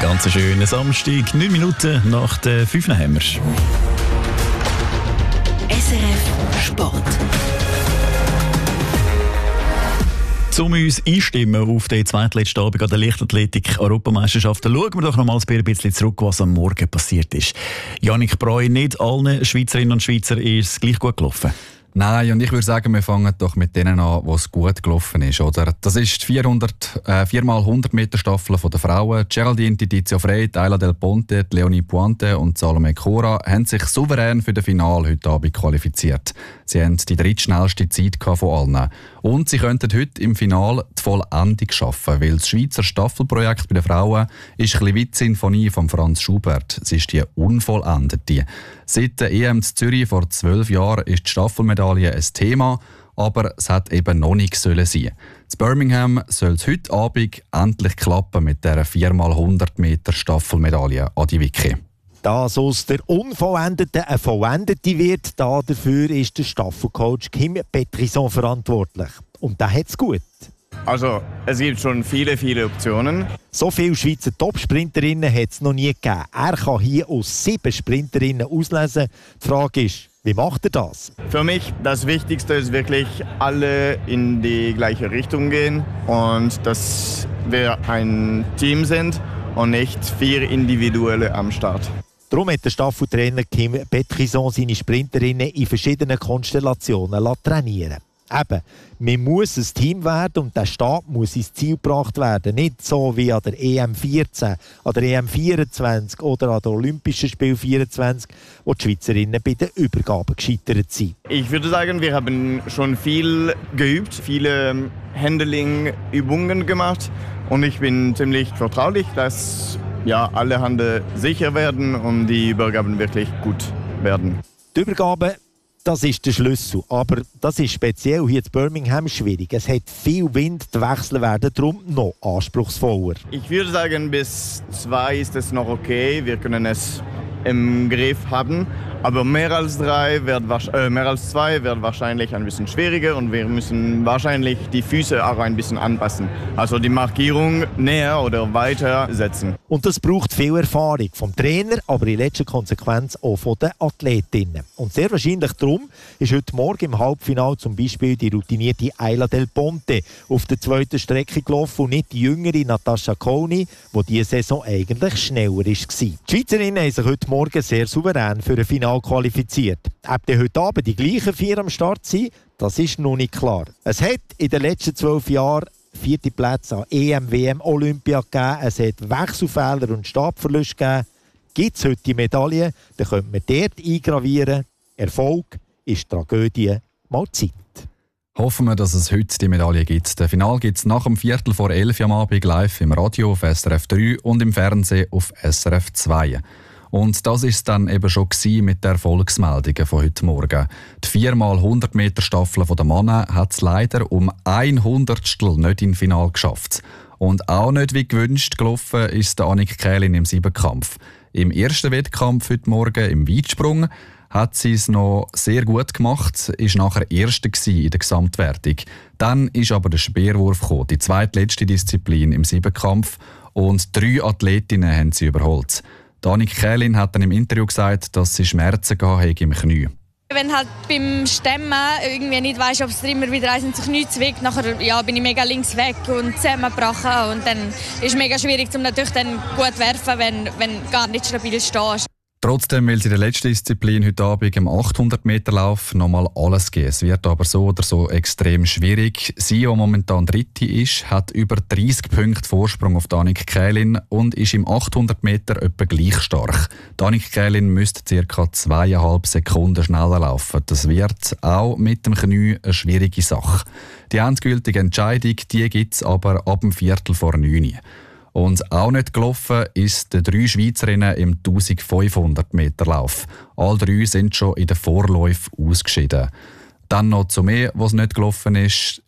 Ganz schönen Samstag, 9 Minuten nach der 5 haben wir. SRF Sport. Um uns einstimmen auf den zweitletzten Abend an der Leichtathletik-Europameisterschaft, schauen wir doch nochmals ein bisschen zurück, was am Morgen passiert ist. Jannik Breu, nicht allen Schweizerinnen und Schweizern ist es gleich gut gelaufen. Nein, und ich würde sagen, wir fangen doch mit denen an, wo es gut gelaufen ist. Oder? Das ist die 4x100 Meter Staffel der Frauen. Geraldine Tizio Freyt, Ayla Del Ponte, Leonie Puante und Salome Cora haben sich souverän für das Finale heute Abend qualifiziert. Sie haben die drittschnellste Zeit von allen. Und sie könnten heute im Finale die Vollendung schaffen, weil das Schweizer Staffelprojekt bei den Frauen ist ein bisschen wie die Sinfonie von Franz Schubert. Es ist die unvollendete. Seit der EM in Zürich vor 12 Jahren ist die Staffelmedaille ein Thema, aber es hat eben noch nicht sein. In Birmingham soll es heute Abend endlich klappen mit dieser 4x100 Meter Staffelmedaille. Adi Wicki. Dass aus der Unvollendeten eine Vollendete wird, dafür ist der Staffelcoach Kim Petrison verantwortlich. Und der hat es gut. Also, es gibt schon viele Optionen. So viele Schweizer Top-Sprinterinnen hat es noch nie gegeben. Er kann hier aus 7 Sprinterinnen auslesen. Die Frage ist, wie macht er das? Für mich das Wichtigste ist wirklich, alle in die gleiche Richtung gehen und dass wir ein Team sind und nicht 4 Individuelle am Start. Darum hat der Staffeltrainer Kim Petrison seine Sprinterinnen in verschiedenen Konstellationen trainieren. Eben, man muss ein Team werden und der Stab muss ins Ziel gebracht werden. Nicht so wie an der EM 14, an der EM 24 oder an den Olympischen Spielen 24, wo die Schweizerinnen bei den Übergaben gescheitert sind. Ich würde sagen, wir haben schon viel geübt, viele Handling-Übungen gemacht und ich bin ziemlich vertraulich, dass alle Hände sicher werden und die Übergaben wirklich gut werden. Die Übergaben, das ist der Schlüssel. Aber das ist speziell hier in Birmingham schwierig. Es hat viel Wind, die Wechsel werden darum noch anspruchsvoller. Ich würde sagen, bis 2 ist es noch okay. Wir können es im Griff haben. Aber mehr als 2 wird wahrscheinlich ein bisschen schwieriger und wir müssen wahrscheinlich die Füße auch ein bisschen anpassen. Also die Markierung näher oder weiter setzen. Und das braucht viel Erfahrung vom Trainer, aber in letzter Konsequenz auch von den Athletinnen. Und sehr wahrscheinlich darum ist heute Morgen im Halbfinale zum Beispiel die routinierte Ayla Del Ponte auf der zweiten Strecke gelaufen und nicht die jüngere Natascha Cooney, die diese Saison eigentlich schneller war. Die Schweizerinnen haben sich heute Morgen sehr souverän für ein Finale qualifiziert. Ob die heute Abend die gleichen 4 am Start sind, das ist noch nicht klar. Es hat in den letzten 12 Jahren 4. Plätze an EM, WM, Olympia gegeben. Es hat Wechselfehler und Stabverluste gegeben. Gibt es heute die Medaille, dann könnte man dort eingravieren. Erfolg ist Tragödie mal Zeit. Hoffen wir, dass es heute die Medaille gibt. Das Finale gibt es nach dem 11:15 am Abend live im Radio auf SRF 3 und im Fernsehen auf SRF 2. Und das war es dann eben schon mit den Erfolgsmeldungen von heute Morgen. Die 4x100 Meter Staffel der Männer hat es leider um 1/100 nicht ins Finale geschafft. Und auch nicht wie gewünscht gelaufen ist der Annik Kählin im Siebenkampf. Im ersten Wettkampf heute Morgen im Weitsprung hat sie es noch sehr gut gemacht, ist nachher Erste in der Gesamtwertung. Dann ist aber der Speerwurf gekommen, die zweitletzte Disziplin im Siebenkampf, und 3 Athletinnen haben sie überholt. Annik Kählin hat dann im Interview gesagt, dass sie Schmerzen gehabt im Knie. Wenn halt beim Stemmen irgendwie nicht weißt, ob es immer wieder eins und sich nichts zwickt, nachher bin ich mega links weg und zusammengebrochen. Und dann ist es mega schwierig, um natürlich dann gut zu werfen, wenn gar nicht stabil stehst. Trotzdem will sie in der letzten Disziplin heute Abend im 800-Meter-Lauf nochmal alles geben. Es wird aber so oder so extrem schwierig. Sie, die momentan Dritte ist, hat über 30 Punkte Vorsprung auf Annik Kählin und ist im 800 Meter etwa gleich stark. Annik Kählin müsste ca. 2,5 Sekunden schneller laufen. Das wird auch mit dem Knie eine schwierige Sache. Die endgültige Entscheidung gibt es aber ab dem 8:45. Und auch nicht gelaufen ist den 3 Schweizerinnen im 1500 Meter Lauf. Alle 3 sind schon in den Vorläufen ausgeschieden. Dann noch zu mir, was nicht gelaufen ist.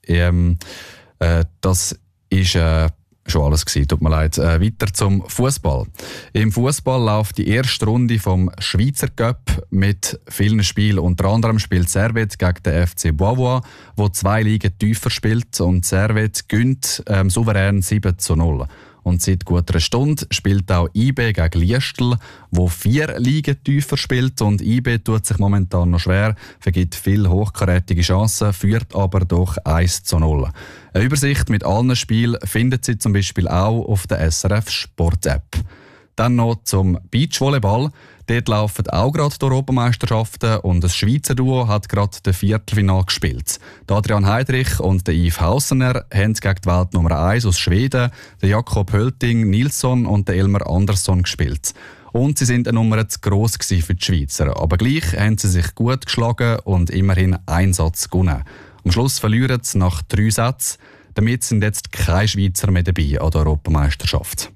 Das ist schon alles gewesen. Tut mir leid. Weiter zum Fußball. Im Fußball läuft die erste Runde vom Schweizer Cup mit vielen Spielen. Unter anderem spielt Servet gegen den FC Beauvoir, wo 2 Ligen tiefer spielt. Und Servet gewinnt souverän 7:0. Und seit gut einer Stunde spielt auch IB gegen Liestl, wo 4 Ligen tiefer spielt. Und IB tut sich momentan noch schwer, vergibt viele hochkarätige Chancen, führt aber doch 1:0. Eine Übersicht mit allen Spielen findet Sie zum Beispiel auch auf der SRF Sport App. Dann noch zum Beachvolleyball. Dort laufen auch gerade die Europameisterschaften und das Schweizer Duo hat gerade das Viertelfinale gespielt. Adrian Heidrich und Yves Haussener haben gegen die Weltnummer 1 aus Schweden, den Jakob Hölting Nilsson und den Elmar Andersson gespielt. Und sie sind eine Nummer zu gross für die Schweizer. Aber gleich haben sie sich gut geschlagen und immerhin einen Satz gewonnen. Am Schluss verlieren sie nach 3 Sätzen. Damit sind jetzt keine Schweizer mehr dabei an der Europameisterschaft.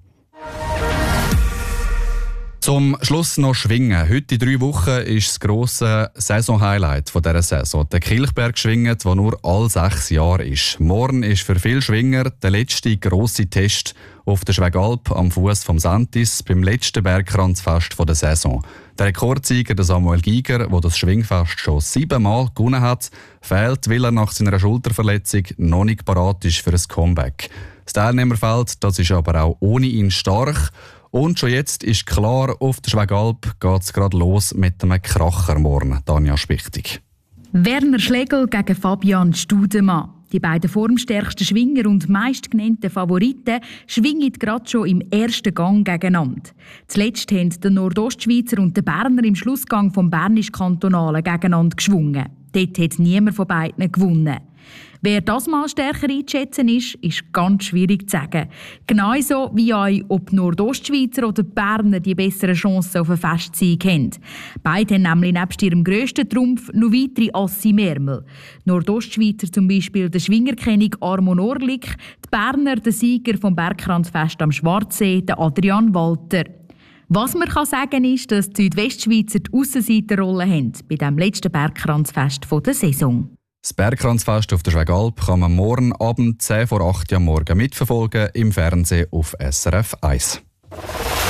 Zum Schluss noch Schwingen. Heute in 3 Wochen ist das grosse Saison-Highlight dieser Saison. Der Kilchberg schwingt, der nur alle 6 Jahre ist. Morgen ist für viele Schwinger der letzte grosse Test auf der Schwegalp am Fuß vom Sentis beim letzten Bergkranzfest der Saison. Der Rekordsieger Samuel Giger, der das Schwingfest schon 7 Mal gewonnen hat, fehlt, weil er nach seiner Schulterverletzung noch nicht parat ist für ein Comeback. Das Teilnehmerfeld das ist aber auch ohne ihn stark. Und schon jetzt ist klar, auf der Schwegalp geht es gerade los mit einem Kracher morgen. Tanja Spichtig. Werner Schlegel gegen Fabian Studemann. Die beiden formstärksten Schwinger und meistgenannten Favoriten schwingen gerade schon im ersten Gang gegeneinander. Zuletzt haben der Nordostschweizer und der Berner im Schlussgang vom Bernisch-Kantonalen gegeneinander geschwungen. Dort hat niemand von beiden gewonnen. Wer das mal stärker einzuschätzen ist ganz schwierig zu sagen. Genauso wie euch, ob die Nordostschweizer oder die Berner die besseren Chancen auf einen Festsieg haben. Beide haben nämlich nebst ihrem grössten Trumpf noch weitere Assi im Ärmel. Nordostschweizer zum Beispiel der Schwingerkönig Armon Orlik, die Berner der Sieger vom Bergkranzfest am Schwarzsee, der Adrian Walter. Was man sagen kann, ist, dass die Südwestschweizer die Aussenseiterrolle haben bei dem letzten Bergkranzfest der Saison. Das Bergkranzfest auf der Schwegalp kann man morgen Abend 10 vor 8 Uhr am Morgen mitverfolgen im Fernsehen auf SRF 1.